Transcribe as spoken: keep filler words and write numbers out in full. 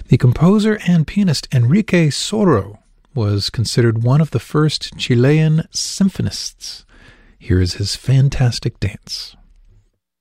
The composer and pianist Enrique Soro was considered one of the first Chilean symphonists. Here is his fantastic dance.